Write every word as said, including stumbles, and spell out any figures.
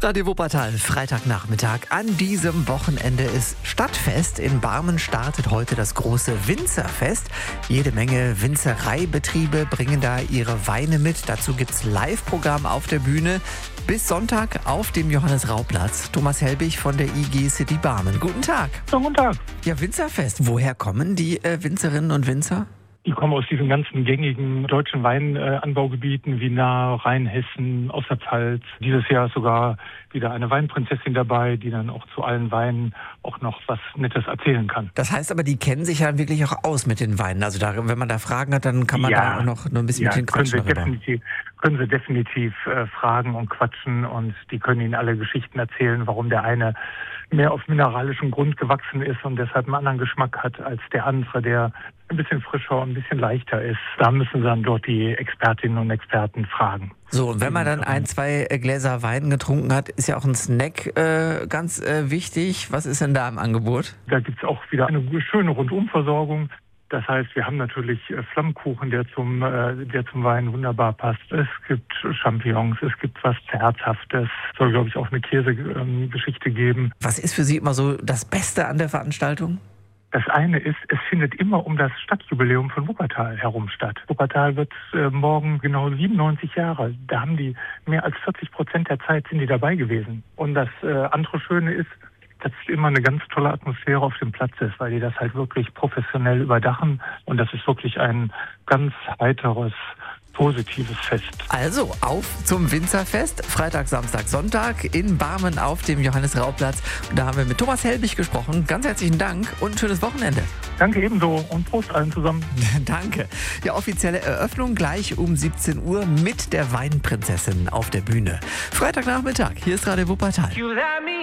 Radio Wuppertal, Freitagnachmittag. An diesem Wochenende ist Stadtfest. In Barmen startet heute das große Winzerfest. Jede Menge Winzereibetriebe bringen da ihre Weine mit. Dazu gibt's Live-Programm auf der Bühne. Bis Sonntag auf dem Johannes-Rau-Platz. Thomas Helbig von der I G City Barmen. Guten Tag. Ja, guten Tag. Ja, Winzerfest. Woher kommen die äh, Winzerinnen und Winzer? Die kommen aus diesen ganzen gängigen deutschen Weinanbaugebieten wie Nahe, Rheinhessen, aus der Pfalz. Dieses Jahr ist sogar wieder eine Weinprinzessin dabei, die dann auch zu allen Weinen auch noch was Nettes erzählen kann. Das heißt aber, die kennen sich ja wirklich auch aus mit den Weinen. Also da, wenn man da Fragen hat, dann kann man ja, da auch noch nur ein bisschen ja, mit den quatschen. Können Sie definitiv, können Sie definitiv äh, fragen und quatschen und die können Ihnen alle Geschichten erzählen, warum der eine mehr auf mineralischem Grund gewachsen ist und deshalb einen anderen Geschmack hat als der andere, der ein bisschen frischer und ein bisschen leichter ist. Da müssen Sie dann dort die Expertinnen und Experten fragen. So, und wenn man dann ein, zwei Gläser Wein getrunken hat, ist ja auch ein Snack äh, ganz äh, wichtig. Was ist denn da im Angebot? Da gibt es auch wieder eine schöne Rundumversorgung. Das heißt, wir haben natürlich Flammkuchen, der zum, äh, der zum Wein wunderbar passt. Es gibt Champignons, es gibt was Herzhaftes. Es soll, glaube ich, auch eine Käsegeschichte ähm, geben. Was ist für Sie immer so das Beste an der Veranstaltung? Das eine ist, es findet immer um das Stadtjubiläum von Wuppertal herum statt. Wuppertal wird äh, morgen genau siebenundneunzig Jahre. Da haben die mehr als vierzig Prozent der Zeit sind die dabei gewesen. Und das äh, andere Schöne ist, dass immer eine ganz tolle Atmosphäre auf dem Platz ist, weil die das halt wirklich professionell überdachen. Und das ist wirklich ein ganz heiteres, positives Fest. Also auf zum Winzerfest, Freitag, Samstag, Sonntag in Barmen auf dem Johannes-Rau-Platz. Und da haben wir mit Thomas Helbig gesprochen. Ganz herzlichen Dank und ein schönes Wochenende. Danke ebenso und Prost allen zusammen. Danke. Die offizielle Eröffnung gleich um siebzehn Uhr mit der Weinprinzessin auf der Bühne. Freitagnachmittag, hier ist Radio Wuppertal.